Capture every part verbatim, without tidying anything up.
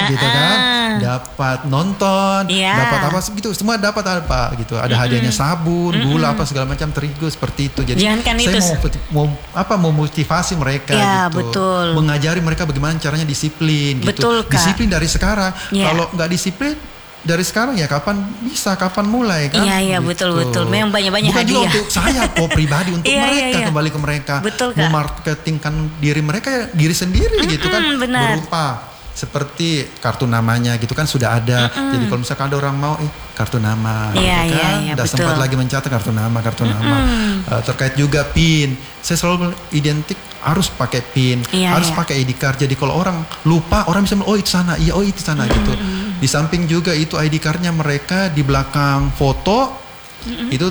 gitu kan, dapat nonton, yeah. dapat apa gitu, semua dapat apa gitu. Ada mm-hmm. hadiahnya sabun, mm-hmm. gula apa segala macam, terigu seperti itu. Jadi Jangan saya itu. mau, mau apa memotivasi mereka ya, gitu, betul. mengajari mereka bagaimana caranya disiplin gitu. Betul, Kak. Disiplin dari sekarang. Yeah. Kalau nggak disiplin dari sekarang ya kapan bisa, kapan mulai kan? Iya iya gitu. betul betul. Memang banyak-banyak Bukan hadiah. juga untuk saya kok pribadi, untuk iya, mereka iya, iya. kembali ke mereka. Betul, Kak. Memarketingkan diri mereka ya diri sendiri mm-hmm, gitu kan. Benar. Berupa seperti kartu namanya gitu kan sudah ada. Mm-hmm. Jadi kalau misalkan ada orang mau eh kartu nama iya, gitu kan. Iya, iya, Udah betul. sempat lagi mencatat kartu nama, kartu mm-hmm. nama. Uh, terkait juga PIN. Saya selalu identik harus pakai PIN, iya, harus iya. pakai I D card. Jadi kalau orang lupa, orang bisa bilang, oh itu sana, iya oh itu sana mm-hmm. gitu. Di samping juga itu I D card-nya mereka di belakang foto mm-hmm. itu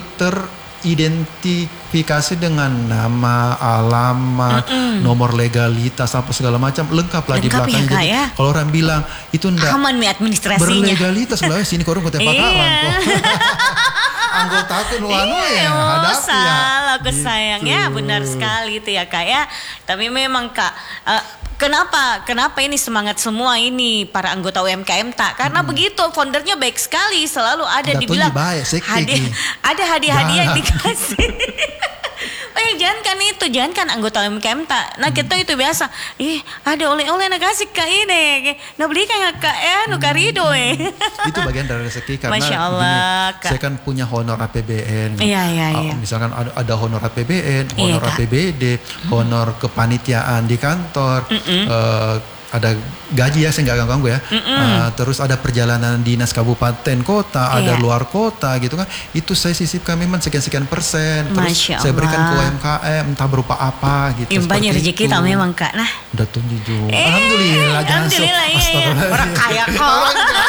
teridentifikasi dengan nama, alamat, mm-hmm. nomor legalitas apa segala macam lengkap lah di belakangnya. Ya, Kak, jadi ya? kalau orang bilang itu enggak aman nih administrasinya. Berlegalitas lah sini korang kota Pakaran kok. Anggota aku nuanu ya hadapi ya. Salah aku gitu. sayang ya, benar sekali itu ya Kak ya. Tapi memang Kak, uh, kenapa kenapa ini semangat semua ini para anggota U M K M tak? Karena hmm. begitu foundernya baik sekali, selalu ada Datanya dibilang baik, hadiah, ada hadiah-hadiah yang dikasih. Eh jangan kan itu, jangan kan anggota U M K M tak. Nah kita itu biasa, ih ada oleh-oleh nak kasih Kak ini, nah beli kan Kak ya, nu karido eh. Itu bagian dari rezeki karena Masya Allah, begini, saya kan punya honor A P B N. Iya iya iya. Uh, misalkan ada, ada honor A P B N, honor iya, A P B D, honor kepanitiaan di kantor. Uh, ada gaji ya, saya nggak ganggu ya. Uh, terus ada perjalanan dinas kabupaten kota, iya. ada luar kota gitu kan. Itu saya sisipkan memang sekian-sekian persen. Terus Masya saya berikan ke U Allah. M K M entah berupa apa gitu. Banyak rezeki kita memang Kak. Nah, udah tunjuk. Eh, Alhamdulillah. Alhamdulillah ya, ya. Orang kaya kok.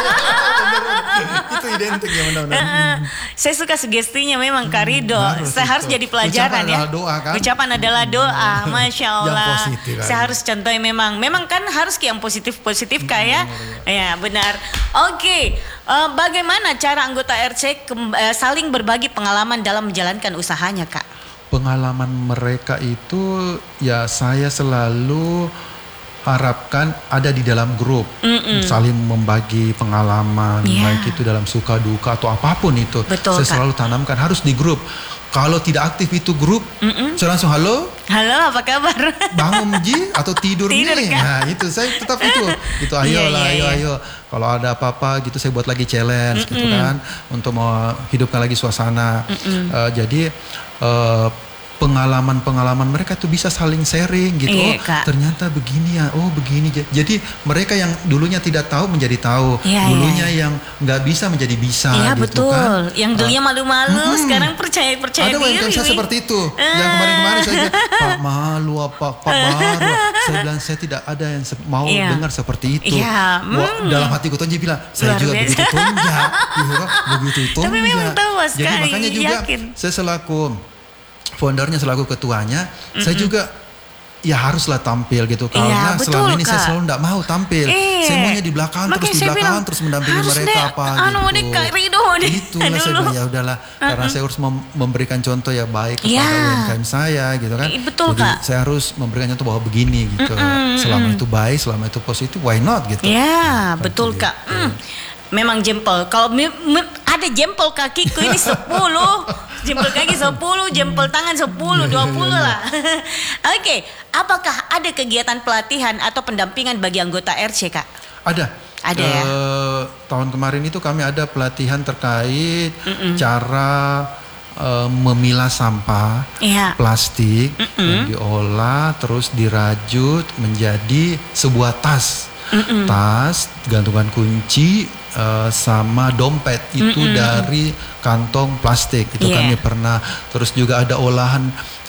Itu identik ya benar-benar. Uh, saya suka sugestinya memang Kak Rido. Hmm, saya harus jadi pelajaran ucapan ya. adalah doa kan. Ucapan adalah doa, Masya Allah. Yang positif, kan? Saya harus contohnya memang, memang kan harus yang positif-positif Kak ya. Hmm, ya benar. Oke, okay. uh, bagaimana cara anggota R C ke- uh, saling berbagi pengalaman dalam menjalankan usahanya Kak? Pengalaman mereka itu ya saya selalu harapkan ada di dalam grup, Mm-mm. saling membagi pengalaman, yeah. baik itu dalam suka duka atau apapun itu. Betul, saya Kak. selalu tanamkan harus di grup. Kalau tidak aktif itu grup, Mm-mm. saya langsung halo. Halo, apa kabar? Bangun Ji atau tidur, tidur nih? Kan? Nah itu saya tetap itu, itu ayo lah, yeah, ayo yeah. ayo. Kalau ada apa-apa gitu saya buat lagi challenge, Mm-mm. gitu kan, untuk mau hidupkan lagi suasana. Uh, jadi. Uh, pengalaman-pengalaman mereka tuh bisa saling sharing gitu. Iya, oh Kak. ternyata begini ya, oh begini. Jadi mereka yang dulunya tidak tahu menjadi tahu, iya, dulunya iya. yang nggak bisa menjadi bisa. Iya gitu betul. Kan? Yang dulunya malu-malu, uh, sekarang percaya percaya ada diri. Ada yang saya seperti itu. Uh. Yang kemarin-kemarin saya bilang, Pak malu apa, Pak baru. Saya bilang saya tidak ada yang se- mau iya. dengar seperti itu. Iya. Wah, mm. dalam hatiku tuh dia bilang, saya Luar juga biasa. begitu tunjak, begitu tunjak. Tapi memang tahu sekali. Jadi makanya juga yakin. saya selaku foundernya, selaku ketuanya, Mm-mm. saya juga ya haruslah tampil gitu karena iya, betul, selama ini Kak. saya selalu tidak mau tampil. Eh, saya maunya di belakang terus terus di belakang bilang, terus mendampingi mereka deh, apa anu gitu. Deh, Kak Rido deh. Itulah saya bilang ya udahlah uh-uh. karena saya harus mem- memberikan contoh ya baik kepada ya. U M K M saya gitu kan. Eh, betul, Jadi Kak. saya harus memberikan contoh bahwa begini gitu. Mm-mm, selama mm-mm. itu baik, selama itu positif, why not gitu. Ya, betul gitu. Kak. Mm. Memang jempol. Kalau me- me- ada jempol kakiku ini sepuluh, jempol kaki sepuluh, jempol tangan sepuluh, dua puluh lah. Oke, okay. Apakah ada kegiatan pelatihan atau pendampingan bagi anggota R C Kak? Ada. Ada ya. Uh, tahun kemarin itu kami ada pelatihan terkait Mm-mm. cara uh, memilah sampah yeah. plastik Mm-mm. yang diolah terus dirajut menjadi sebuah tas. Mm-mm. Tas, gantungan kunci, uh, sama dompet itu Mm-mm. dari kantong plastik itu yeah. kami pernah. Terus juga ada olahan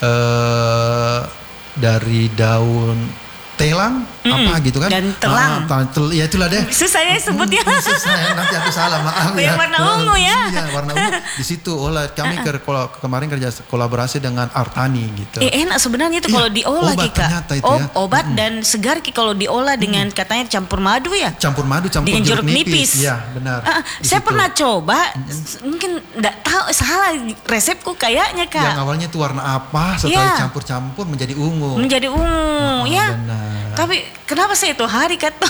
uh, dari daun telang mm, apa gitu kan? Dan telang. Ah, tel, ya itulah deh. Susah ya sebutnya. Hmm, susah nanti aku salah maaf ya. Yang warna ungu ya. Iya warna ungu. Di situ olah kami ke, kemarin kerja kolaborasi dengan Artani gitu. Eh, enak sebenarnya itu kalau ya, diolah obat Kika. ternyata itu Ob, ya. Obat hmm. dan segar Ki kalau diolah dengan hmm. katanya campur madu ya. Campur madu, campur dengan jeruk, jeruk nipis. Iya benar. Uh, saya situ. pernah coba, hmm. mungkin enggak tahu salah resepku kayaknya Kak. Yang awalnya itu warna apa, setelah yeah. campur-campur menjadi ungu. Menjadi ungu, oh, ya. Benar. Tapi kenapa saya itu hari kata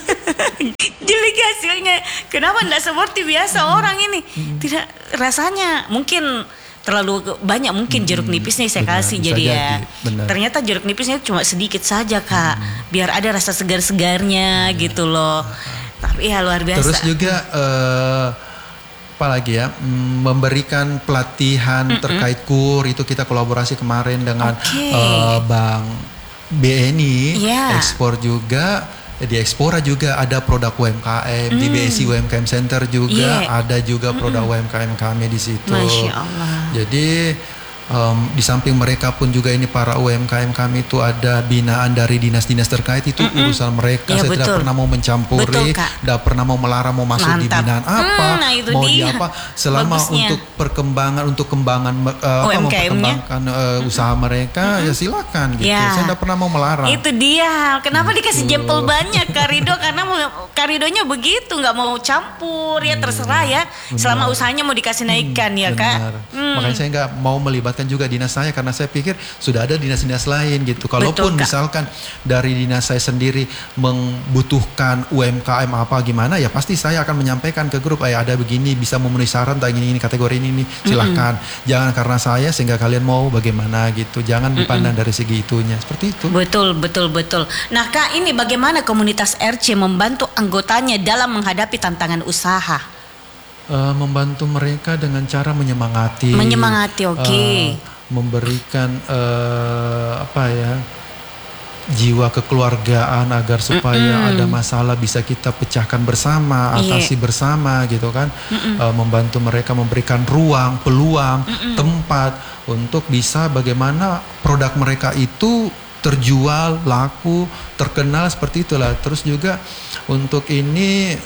jadi hasilnya kenapa tidak seperti biasa hmm. orang ini hmm. tidak rasanya mungkin terlalu banyak mungkin jeruk nipisnya saya benar, kasih jadi ya benar. Ternyata jeruk nipisnya cuma sedikit saja Kak hmm. biar ada rasa segar-segarnya hmm. gitu loh hmm. tapi ya luar biasa. Terus juga uh, apalagi ya memberikan pelatihan Mm-mm. terkait kur itu kita kolaborasi kemarin dengan okay. uh, Bank B N I yeah. ekspor juga di Ekspora juga ada produk U M K M mm. di B S I U M K M Center juga yeah. ada juga produk Mm-mm. U M K M kami di situ. Masya Allah. Jadi Um, di samping mereka pun juga ini para U M K M kami itu ada binaan dari dinas-dinas terkait itu Mm-mm. urusan mereka. Ya, saya betul. Tidak pernah mau mencampuri, tidak pernah mau melarang mau masuk Mantap. Di binaan apa, hmm, nah mau dia. Di apa selama Bagusnya. Untuk perkembangan untuk kembangan uh, apa memperkembangkan uh, usaha mereka Mm-mm. ya silakan gitu. Ya. Saya tidak pernah mau melarang. Itu dia. Kenapa gitu. Dikasih jempol banyak Kak Rido karena Kak Ridonya begitu nggak mau campur ya terserah ya. Benar. Selama usahanya mau dikasih naikkan hmm, ya Kak. Hmm. Makanya saya nggak mau melibatkan juga dinas saya karena saya pikir sudah ada dinas-dinas lain gitu. Kalaupun Betul, misalkan dari dinas saya sendiri membutuhkan U M K M apa gimana ya pasti saya akan menyampaikan ke grup eh ada begini bisa memenuhi syarat ini ini kategori ini, ini silahkan. Mm-hmm. Jangan karena saya sehingga kalian mau bagaimana gitu. Jangan dipandang mm-hmm. dari segi itunya seperti itu. Betul betul betul. Nah Kak ini bagaimana komunitas R C membantu anggotanya dalam menghadapi tantangan usaha? Uh, membantu mereka dengan cara menyemangati, menyemangati, oke, okay. uh, memberikan uh, apa ya jiwa kekeluargaan agar supaya Mm-mm. ada masalah bisa kita pecahkan bersama, atasi yeah. bersama gitu kan, uh, membantu mereka memberikan ruang, peluang, Mm-mm. tempat untuk bisa bagaimana produk mereka itu terjual, laku, terkenal seperti itulah. Terus juga untuk ini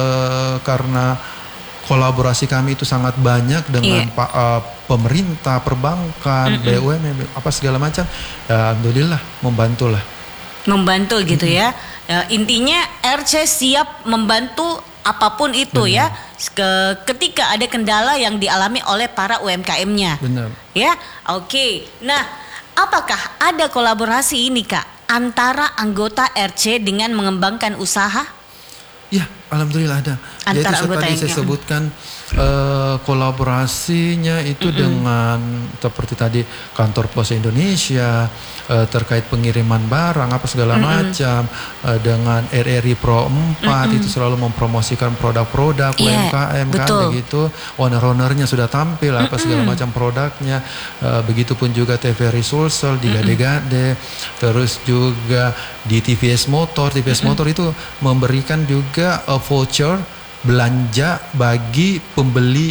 uh, karena kolaborasi kami itu sangat banyak dengan yeah. pa, uh, pemerintah, perbankan, Mm-mm. B U M N, apa segala macam. Ya, alhamdulillah membantulah. Membantu gitu mm-hmm. ya. ya. Intinya R C siap membantu apapun itu Benar. Ya. Ke, ketika ada kendala yang dialami oleh para U M K M-nya. Benar. Ya, oke. Okay. Nah, apakah ada kolaborasi ini Kak antara anggota R C dengan mengembangkan usaha? Ya, alhamdulillah ada. Jadi tadi saya sebutkan uh, kolaborasinya itu Mm-mm. dengan seperti tadi kantor pos Indonesia uh, terkait pengiriman barang apa segala Mm-mm. macam uh, dengan R R I Pro empat Mm-mm. itu selalu mempromosikan produk-produk yeah, U M K M betul. Kan begitu. Owner-ownernya sudah tampil Mm-mm. apa segala macam produknya. Uh, begitupun juga T V R I Sulsel di Gade-Gade. Terus juga di T V S Motor, T V S Mm-mm. Motor itu memberikan juga uh, voucher belanja bagi pembeli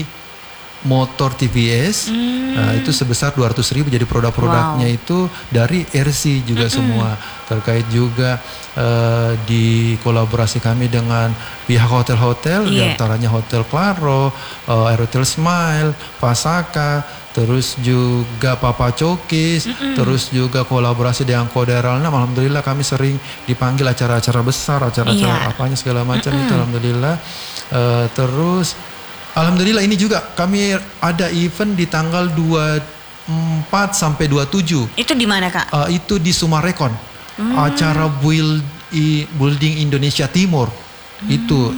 motor T V S mm. uh, itu sebesar dua ratus ribu. Jadi produk-produknya wow. itu dari R C juga Mm-mm. semua. Terkait juga uh, di kolaborasi kami dengan pihak hotel-hotel yeah. diantaranya Hotel Claro, uh, Aerotel Smile, Pasaka, terus juga Papa Cokis, Mm-mm. terus juga kolaborasi dengan Koderal. Nah, alhamdulillah kami sering dipanggil acara-acara besar, acara-acara yeah. apanya segala macam Mm-mm. itu alhamdulillah. Uh, terus alhamdulillah ini juga kami ada event di tanggal dua puluh empat sampai dua puluh tujuh. Itu di mana Kak? Uh, itu di Sumarekon. Hmm. Acara build, i, Building Indonesia Timur. Hmm. Itu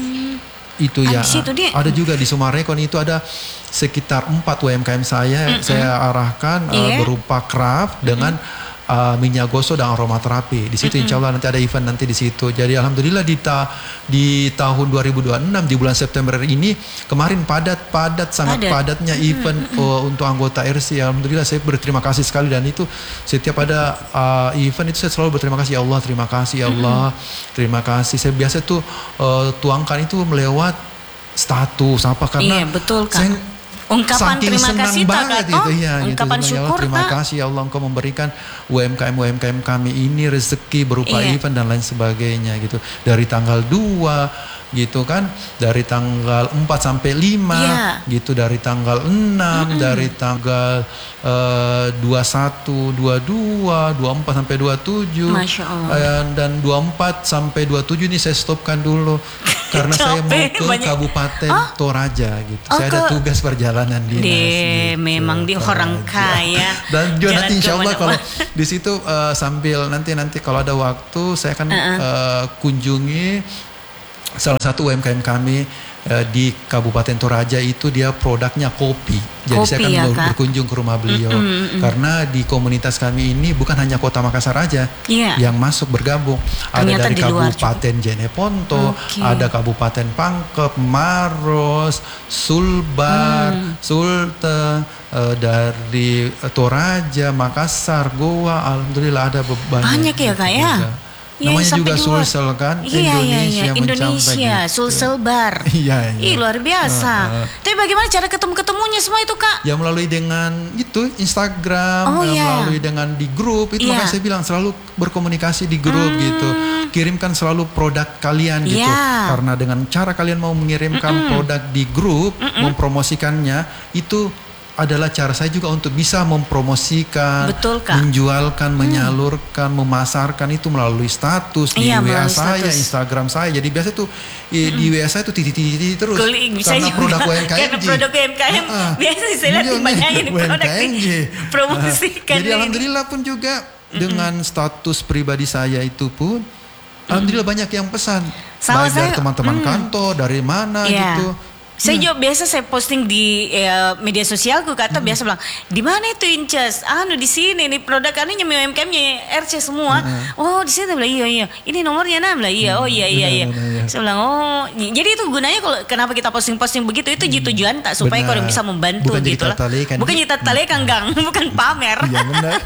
itu ya. Ada juga di Sumarekon itu ada sekitar empat U M K M saya Mm-mm. saya arahkan yeah. uh, berupa craft Mm-mm. dengan Uh, minyak gosok dan aromaterapi. Di situ mm-hmm. insya Allah nanti ada event nanti di situ. Jadi alhamdulillah di ta- di tahun dua ribu dua puluh enam di bulan September ini kemarin padat-padat sangat padat. padatnya event mm-hmm. uh, untuk anggota R C. Alhamdulillah saya berterima kasih sekali dan itu setiap ada uh, event itu saya selalu berterima kasih ya Allah, terima kasih ya Allah, mm-hmm. terima kasih. Saya biasa tuh uh, tuangkan itu melewat status apa karena iya, betul, Kak. Saya ungkapan saking terima kasih banget tak, itu ya, ungkapan gitu. syukur ya Allah, terima tak? kasih ya Allah engkau memberikan U M K M U M K M kami ini rezeki berupa iya. event dan lain sebagainya gitu. Dari tanggal dua gitu kan, dari tanggal empat sampai lima yeah. gitu, dari tanggal enam, mm-hmm. dari tanggal uh, dua puluh satu, dua puluh dua, dua puluh empat sampai dua puluh tujuh. Masya Allah. Uh, dan dua puluh empat sampai dua puluh tujuh ini saya stopkan dulu. Karena saya mau Capek, ke banyak. Kabupaten Oh? Toraja gitu. Oh, saya ada ke- tugas perjalanan dinas. Deh, gitu, memang dia orang Toraja. kaya. Dan juga Jalan nanti insya Allah kalau kemana-mana. di situ eh, sambil nanti nanti kalau ada waktu saya akan Uh-uh. eh, kunjungi salah satu U M K M kami eh, di Kabupaten Toraja. Itu dia produknya kopi. Jadi Kopi saya akan ya, ber- Kak? berkunjung ke rumah beliau. Mm-mm, mm-mm. Karena di komunitas kami ini bukan hanya Kota Makassar aja Iya. yang masuk bergabung. Ternyata ada dari di luar Kabupaten Jeneponto, Oke. ada Kabupaten Pangkep, Maros, Sulbar, Hmm. Sulteng, eh, dari Toraja, Makassar, Goa. Alhamdulillah ada be- Banyak ya, Kak, ya? Iya, Namanya sampai juga di luar. Sulsel kan, Iya, iya, Indonesia iya. Indonesia, mencapai gitu. Sulsel Bar. Iya, Ih, iya. luar biasa. Uh, uh. Tapi bagaimana cara ketemu-ketemunya semua itu, Kak? Ya melalui dengan itu Instagram, Oh, ya, iya. melalui dengan di grup itu, Iya. makanya saya bilang selalu berkomunikasi di grup gitu. Kirimkan selalu produk kalian gitu. Iya. Karena dengan cara kalian mau mengirimkan produk di grup, mempromosikannya itu adalah cara saya juga untuk bisa mempromosikan, Betul, Kak. menjualkan, menyalurkan, memasarkan itu melalui status di Iya, W A melalui saya, status. Instagram saya. Jadi biasa tuh i- di W A saya tuh titik-titik terus. Kulit bisa Karena juga. produk U M K M. Karena produk U M K M Ah, biasa saya lihat iya, dibanyakin U M K M. produk di promosikan. Jadi ini. alhamdulillah pun juga dengan status pribadi saya itu pun alhamdulillah banyak yang pesan. Sama Baik saya, dari teman-teman mm. kantor, dari mana Iya. gitu. Saya Iya. juga biasa saya posting di eh, media sosialku kata biasa bilang di mana itu Incas? Anu di sini nih produk anunya U M K M-nya R C semua. Oh di sini bilang iya iya. Ini nomornya enam lah iya. Oh iya iya iya. benar, benar, iya. Saya bilang oh jadi itu gunanya kalau kenapa kita posting-posting begitu itu tujuan tak supaya Benar. kau bisa membantu Bukan jadi gitu lah. tatalekan. Bukan jadi tatalekan gang, bukan pamer. Iya benar.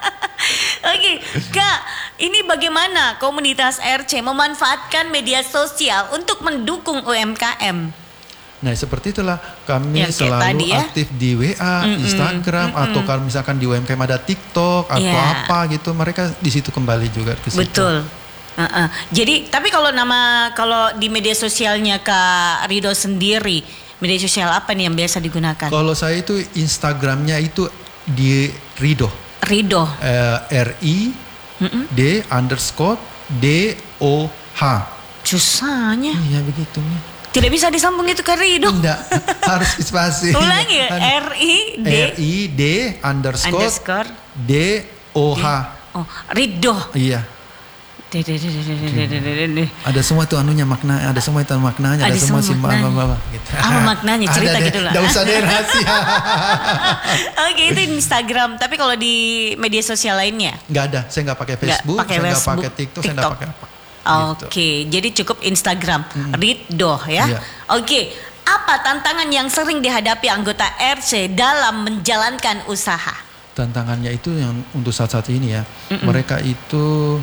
Oke, Kak, ini bagaimana komunitas R C memanfaatkan media sosial untuk mendukung U M K M? Nah seperti itulah kami Ya, kayak selalu tadi ya. aktif di W A, Instagram, atau kalau misalkan di U M K M ada TikTok atau Iya. apa gitu, mereka di situ kembali juga ke situ. Betul. Uh-uh. Jadi, tapi kalau nama kalau di media sosialnya Kak Rido sendiri, media sosial apa nih yang biasa digunakan? Kalau saya itu Instagramnya itu di Rido, Rido. eh, R I D underscore D O H. Susahnya. Iya begitu nih. Tidak bisa disambung itu ke Rido. Enggak, harus spasi. Ulangi ya, R I D R I D underscore underscore D O H. Oh, Rido. Iya. De- de- de- de- de- de- de- de- de- de. Ada semua tuh anunya makna, ada semua itu maknanya, ada, Ada semua semua simbol maknanya. gitu. Apa maknanya? Cerita Ada deh, gitu lah. Nggak usah deh rahasia. Oke, itu Instagram. Tapi kalau di media sosial lainnya? Nggak ada, saya nggak pakai Facebook, pakai saya nggak Facebook, pakai TikTok, saya nggak TikTok. pakai apa. Oke, Gitu. jadi cukup Instagram, Rido ya. Iya. Oke, apa tantangan yang sering dihadapi anggota R C dalam menjalankan usaha? Tantangannya itu yang untuk saat-saat ini ya, mereka itu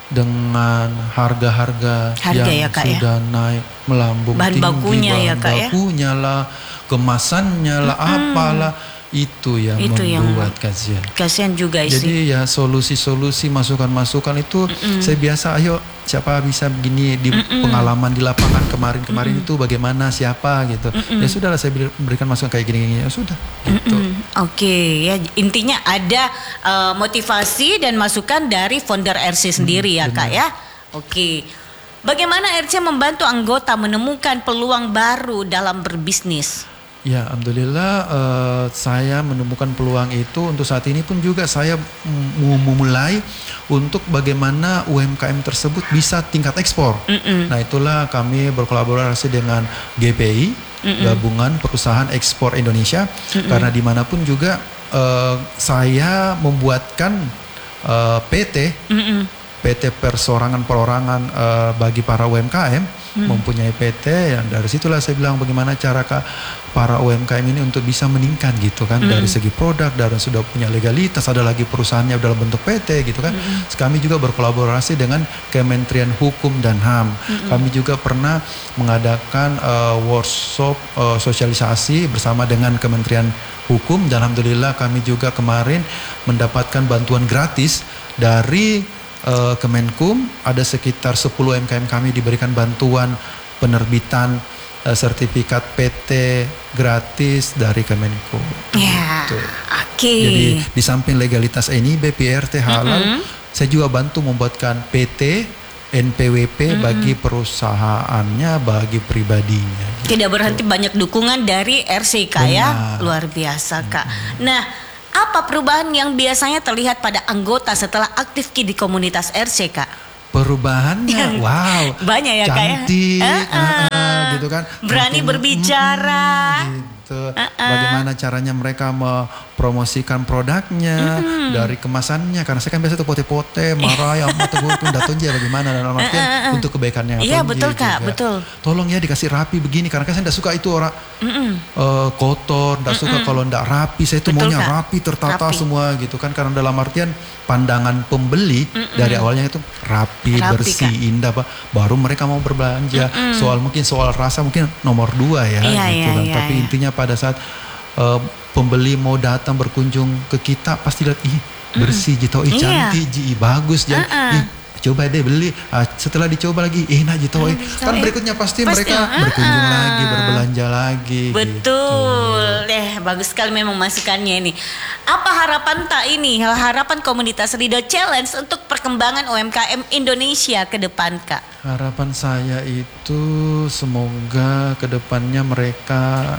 dengan harga-harga Harga yang ya, Kak, ya? sudah naik melambung Bahan tinggi, bakunya ya, bahan Kak, ya? bakunya lah, kemasannya lah, apalah, itu yang Itu yang membuat kasihan. Kasihan juga sih. Jadi ya solusi-solusi, masukan-masukan itu saya biasa, ayo siapa bisa begini di pengalaman di lapangan kemarin-kemarin itu bagaimana, siapa gitu. Ya sudahlah saya beri- berikan masukan kayak gini-gini, ya sudah gitu. Mm, Oke, ya intinya ada eh, motivasi dan masukan dari founder R C sendiri ya, Kak ya. Oke. Bagaimana R C membantu anggota menemukan peluang baru dalam berbisnis? Ya, alhamdulillah eh, saya menemukan peluang itu. Untuk saat ini pun juga saya mm, mau memulai untuk bagaimana U M K M tersebut bisa tingkat ekspor. Nah itulah kami berkolaborasi dengan G P I, Gabungan Perusahaan Ekspor Indonesia, karena dimanapun juga eh, saya membuatkan eh, P T. P T persorangan perorangan eh, bagi para U M K M, mempunyai P T, yang dari situlah saya bilang bagaimana cara Kak, para U M K M ini untuk bisa meningkat gitu kan, dari segi produk, dari sudah punya legalitas, ada lagi perusahaannya dalam bentuk P T gitu kan. Kami juga berkolaborasi dengan Kementerian Hukum dan H A M. Kami juga pernah mengadakan eh, workshop eh, sosialisasi bersama dengan Kementerian Hukum, dan alhamdulillah kami juga kemarin mendapatkan bantuan gratis dari Uh, Kemenkum. Ada sekitar sepuluh U M K M kami diberikan bantuan penerbitan uh, sertifikat P T gratis dari Kemenkum. Ya, Gitu. oke. Jadi di samping legalitas N I B, P R T, halal, saya juga bantu membuatkan P T N P W P mm-hmm. bagi perusahaannya, bagi pribadinya. Gitu. Tidak berhenti, banyak dukungan dari R C K ya, luar biasa Kak. Mm-hmm. Nah, apa perubahan yang biasanya terlihat pada anggota setelah aktif di komunitas R C K? Perubahannya, wow, banyak ya cantik, Kak ya? Uh, uh, uh, gitu kan, berani makin, berbicara. Hmm, gitu. Uh, uh. Bagaimana caranya mereka mempromosikan produknya uh, dari kemasannya? Karena saya kan biasa tuh pote-pote, marah ya, mata gue pun datangnya bagaimana dan artian uh, uh, uh. untuk kebaikannya. Iya betul Kak, juga. Betul. Tolong ya dikasih rapi begini, karena kan saya tidak suka itu orang uh, uh, kotor, tidak uh, uh. suka kalau tidak rapi. Saya tuh maunya Kak. rapi, tertata rapi. semua gitu kan. Karena dalam artian pandangan pembeli uh, uh. dari awalnya itu rapi, rapi bersih, Kak. indah, Pak. Baru mereka mau berbelanja. Uh, uh. Soal mungkin soal rasa mungkin nomor dua ya, iya, gitu iya, kan. iya, Tapi iya. intinya pada saat uh, pembeli mau datang berkunjung ke kita pasti lihat ih bersih, gitu, ih cantik, iya. ih bagus, jadi uh -uh. ih coba deh beli. Uh, setelah dicoba lagi, eh nah gitu, uh, kan berikutnya pasti, pasti mereka uh, berkunjung uh. lagi, berbelanja lagi. Betul, gitu. eh bagus sekali memang masukannya ini. Apa harapan tak ini, harapan komunitas Ridho Challenge untuk perkembangan U M K M Indonesia ke depan Kak? Harapan saya itu semoga ke depannya mereka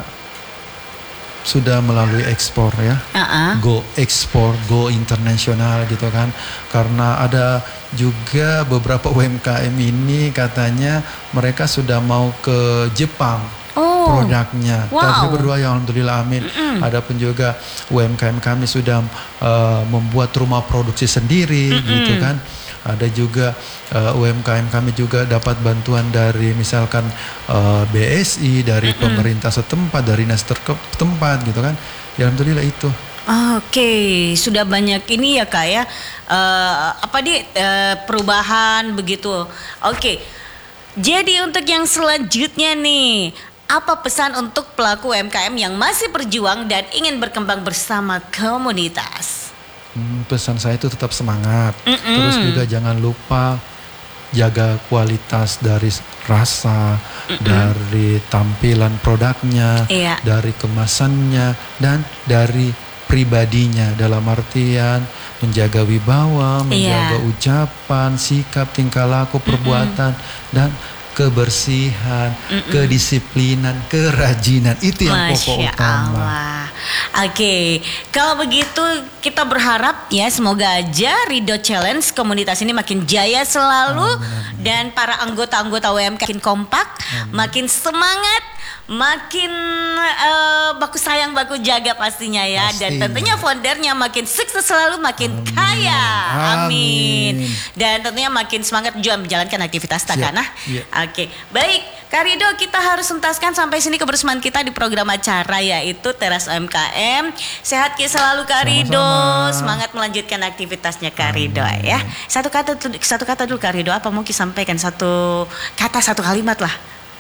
sudah melalui ekspor ya, uh-uh. go ekspor, go internasional gitu kan. Karena ada juga beberapa U M K M ini katanya mereka sudah mau ke Jepang. Oh, produknya. Wow. Tapi berdua ya alhamdulillah amin. Mm-mm. Adapun juga U M K M kami sudah uh, membuat rumah produksi sendiri. Mm-mm. gitu kan. Ada juga uh, U M K M kami juga dapat bantuan dari misalkan uh, B S I, dari Mm-mm. pemerintah setempat, dari dinas setempat gitu kan. Ya alhamdulillah itu. Oke, okay. Sudah banyak ini ya Kak ya. Uh, apa di uh, perubahan begitu. Oke. Okay. Jadi untuk yang selanjutnya nih, apa pesan untuk pelaku U M K M yang masih berjuang dan ingin berkembang bersama komunitas? Hmm, pesan saya itu tetap semangat. Mm-mm. Terus juga jangan lupa jaga kualitas dari rasa, Mm-mm. dari tampilan produknya, iya. dari kemasannya, dan dari pribadinya. Dalam artian menjaga wibawa, menjaga iya. ucapan, sikap, tingkah laku, perbuatan, Mm-mm. dan kebersihan, Mm-mm. kedisiplinan, kerajinan, itu yang Masya pokok utama. Allah. Oke, okay. Kalau begitu kita berharap ya semoga aja Ridho Challenge komunitas ini makin jaya selalu. Amin. Dan para anggota-anggota U M K M makin kompak, Amin. makin semangat, makin uh, baku sayang, baku jaga pastinya ya. Pasti. Dan tentunya foundernya makin sukses selalu, makin Amin. kaya. Amin. Amin. Dan tentunya makin semangat juga menjalankan aktivitas Takana. Yeah. Oke, okay. Baik Kak Ridho, kita harus tuntaskan sampai sini kebersamaan kita di program acara yaitu Teras U M K M. Sehat ki selalu Kak Ridho, semangat melanjutkan aktivitasnya Kak Ridho ya. Satu kata satu kata dulu Kak Ridho, apa mau ki sampaikan satu kata, satu kalimat lah.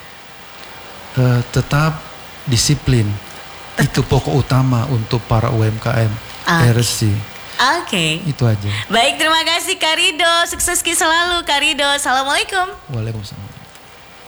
Uh, tetap disiplin. Itu pokok utama untuk para U M K M okay. R C. Oke. Okay. Itu aja. Baik, terima kasih Kak Ridho. Sukses ki selalu Kak Ridho. Assalamualaikum. Waalaikumsalam.